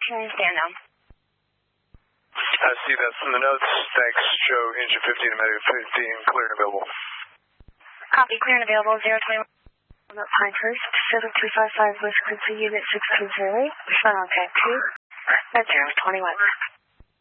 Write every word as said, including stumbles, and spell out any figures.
Can you stand now? I see that from the notes. Thanks. Show engine fifteen, Omega fifteen, clear and available. Copy, clear and available, zero twenty-one. Pinehurst, seven two five five, West Quincy, Unit six two zero eight. Respond on tag two. That's zero twenty-one.